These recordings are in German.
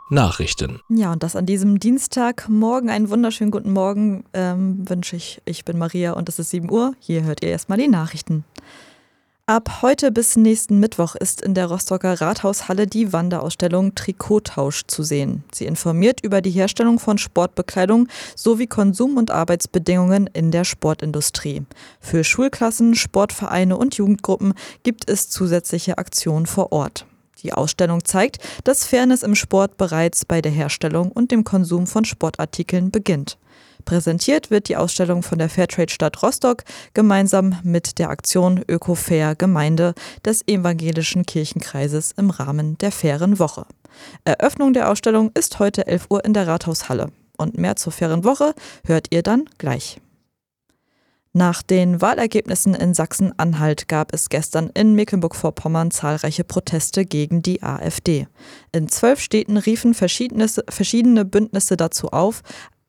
Nachrichten. Ja, und das an diesem Dienstagmorgen. Einen wunderschönen guten Morgen wünsche ich. Ich bin Maria und es ist 7 Uhr. Hier hört ihr erstmal die Nachrichten. Ab heute bis nächsten Mittwoch ist in der Rostocker Rathaushalle die Wanderausstellung Trikottausch zu sehen. Sie informiert über die Herstellung von Sportbekleidung sowie Konsum- und Arbeitsbedingungen in der Sportindustrie. Für Schulklassen, Sportvereine und Jugendgruppen gibt es zusätzliche Aktionen vor Ort. Die Ausstellung zeigt, dass Fairness im Sport bereits bei der Herstellung und dem Konsum von Sportartikeln beginnt. Präsentiert wird die Ausstellung von der Fairtrade-Stadt Rostock gemeinsam mit der Aktion Öko-Fair Gemeinde des Evangelischen Kirchenkreises im Rahmen der Fairen Woche. Eröffnung der Ausstellung ist heute 11 Uhr in der Rathaushalle. Und mehr zur Fairen Woche hört ihr dann gleich. Nach den Wahlergebnissen in Sachsen-Anhalt gab es gestern in Mecklenburg-Vorpommern zahlreiche Proteste gegen die AfD. In 12 Städten riefen verschiedene Bündnisse dazu auf,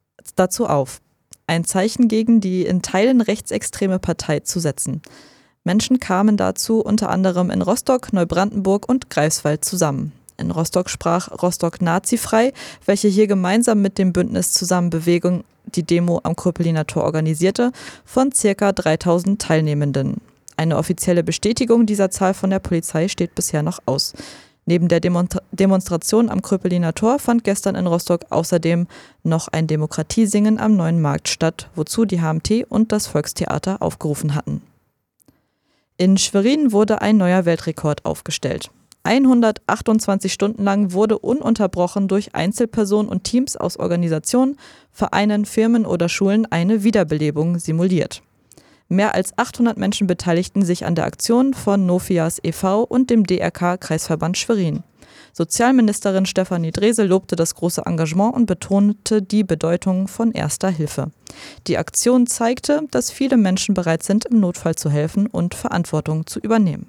ein Zeichen gegen die in Teilen rechtsextreme Partei zu setzen. Menschen kamen dazu unter anderem in Rostock, Neubrandenburg und Greifswald zusammen. In Rostock sprach Rostock Nazifrei, welche hier gemeinsam mit dem Bündnis Zusammenbewegung die Demo am Kröpeliner Tor organisierte, von ca. 3000 Teilnehmenden. Eine offizielle Bestätigung dieser Zahl von der Polizei steht bisher noch aus. Neben der Demonstration am Kröpeliner Tor fand gestern in Rostock außerdem noch ein Demokratiesingen am Neuen Markt statt, wozu die HMT und das Volkstheater aufgerufen hatten. In Schwerin wurde ein neuer Weltrekord aufgestellt. 128 Stunden lang wurde ununterbrochen durch Einzelpersonen und Teams aus Organisationen, Vereinen, Firmen oder Schulen eine Wiederbelebung simuliert. Mehr als 800 Menschen beteiligten sich an der Aktion von Nofias e.V. und dem DRK-Kreisverband Schwerin. Sozialministerin Stefanie Drese lobte das große Engagement und betonte die Bedeutung von Erster Hilfe. Die Aktion zeigte, dass viele Menschen bereit sind, im Notfall zu helfen und Verantwortung zu übernehmen.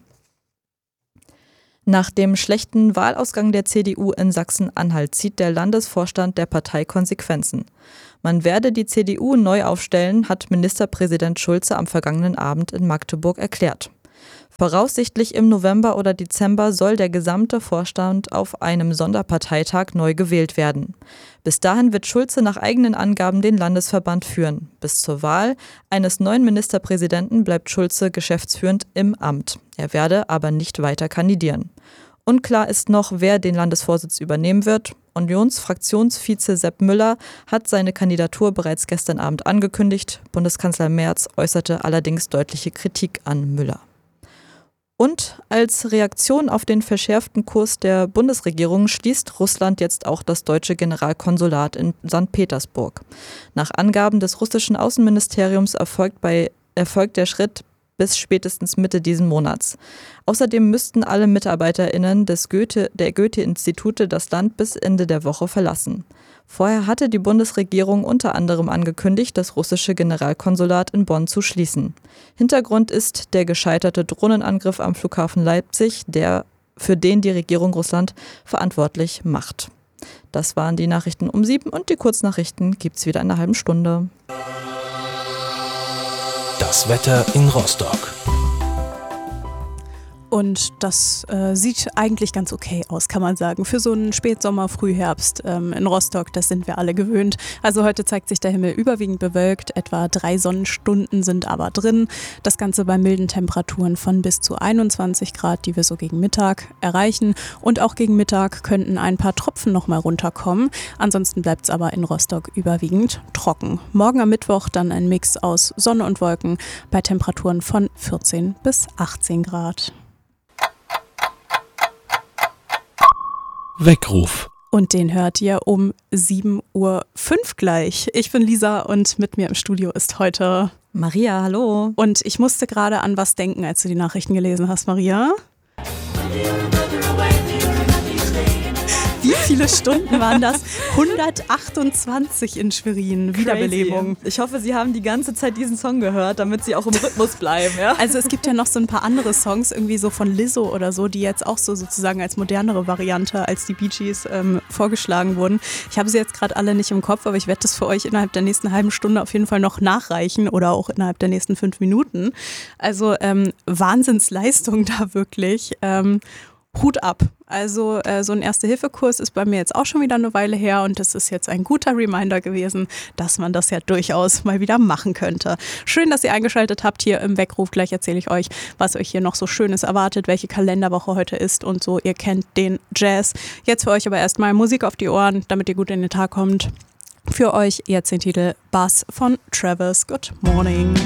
Nach dem schlechten Wahlausgang der CDU in Sachsen-Anhalt zieht der Landesvorstand der Partei Konsequenzen. Man werde die CDU neu aufstellen, hat Ministerpräsident Schulze am vergangenen Abend in Magdeburg erklärt. Voraussichtlich im November oder Dezember soll der gesamte Vorstand auf einem Sonderparteitag neu gewählt werden. Bis dahin wird Schulze nach eigenen Angaben den Landesverband führen. Bis zur Wahl eines neuen Ministerpräsidenten bleibt Schulze geschäftsführend im Amt. Er werde aber nicht weiter kandidieren. Unklar ist noch, wer den Landesvorsitz übernehmen wird. Unionsfraktionsvize Sepp Müller hat seine Kandidatur bereits gestern Abend angekündigt. Bundeskanzler Merz äußerte allerdings deutliche Kritik an Müller. Und als Reaktion auf den verschärften Kurs der Bundesregierung schließt Russland jetzt auch das deutsche Generalkonsulat in St. Petersburg. Nach Angaben des russischen Außenministeriums erfolgt der Schritt bis spätestens Mitte diesen Monats. Außerdem müssten alle MitarbeiterInnen der Goethe-Institute das Land bis Ende der Woche verlassen. Vorher hatte die Bundesregierung unter anderem angekündigt, das russische Generalkonsulat in Bonn zu schließen. Hintergrund ist der gescheiterte Drohnenangriff am Flughafen Leipzig, für den die Regierung Russland verantwortlich macht. Das waren die Nachrichten um 7 und die Kurznachrichten gibt's wieder in einer halben Stunde. Das Wetter in Rostock. Und das sieht eigentlich ganz okay aus, kann man sagen. Für so einen Spätsommer, Frühherbst in Rostock, das sind wir alle gewöhnt. Also heute zeigt sich der Himmel überwiegend bewölkt, etwa 3 Sonnenstunden sind aber drin. Das Ganze bei milden Temperaturen von bis zu 21 Grad, die wir so gegen Mittag erreichen. Und auch gegen Mittag könnten ein paar Tropfen nochmal runterkommen. Ansonsten bleibt es aber in Rostock überwiegend trocken. Morgen am Mittwoch dann ein Mix aus Sonne und Wolken bei Temperaturen von 14 bis 18 Grad. Weckruf. Und den hört ihr um 7:05 Uhr gleich. Ich bin Lisa und mit mir im Studio ist heute Maria, hallo. Und ich musste gerade an was denken, als du die Nachrichten gelesen hast, Maria. Wie viele Stunden waren das? 128 in Schwerin, Wiederbelebung. Ich hoffe, Sie haben die ganze Zeit diesen Song gehört, damit Sie auch im Rhythmus bleiben. Ja? Also es gibt ja noch so ein paar andere Songs, irgendwie so von Lizzo oder so, die jetzt auch so sozusagen als modernere Variante als die Bee Gees vorgeschlagen wurden. Ich habe sie jetzt gerade alle nicht im Kopf, aber ich werde das für euch innerhalb der nächsten halben Stunde auf jeden Fall noch nachreichen oder auch innerhalb der nächsten 5 Minuten. Also Wahnsinnsleistung da wirklich. Hut ab. Also so ein Erste-Hilfe-Kurs ist bei mir jetzt auch schon wieder eine Weile her und das ist jetzt ein guter Reminder gewesen, dass man das ja durchaus mal wieder machen könnte. Schön, dass ihr eingeschaltet habt hier im Weckruf. Gleich erzähle ich euch, was euch hier noch so Schönes erwartet, welche Kalenderwoche heute ist und so. Ihr kennt den Jazz. Jetzt für euch aber erstmal Musik auf die Ohren, damit ihr gut in den Tag kommt. Für euch jetzt den Titel Bass von Travis. Good morning.